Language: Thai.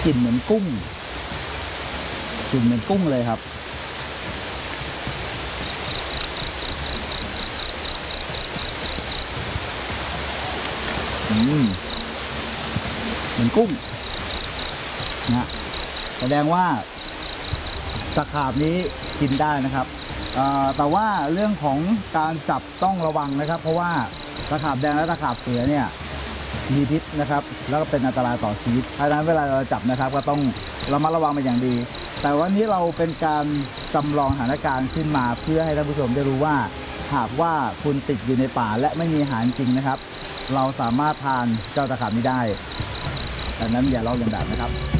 กลิ่นเหมือนกุ้งกลิ่นเหมือนกุ้งเลยครับเหมือนกุ้งนะแสดงว่าตะขาบนี้กินได้นะครับแต่ว่าเรื่องของการจับต้องระวังนะครับเพราะว่าตะขาบแดงและตะขาบเสือเนี่ยมีพิษนะครับแล้วก็เป็นอันตรายต่อชีวิตเพราะฉะนั้นเวลาเราจับนะครับก็ต้องระมัดระวังเป็นอย่างดีแต่วันนี้เราเป็นการจำลองสถานการณ์ขึ้นมาเพื่อให้ท่านผู้ชมได้รู้ว่าหากว่าคุณติดอยู่ในป่าและไม่มีอาหารจริงนะครับเราสามารถทานเจ้าตะขาบนี้ได้ดังนั้นอย่าลอกเลียนแบบนะครับ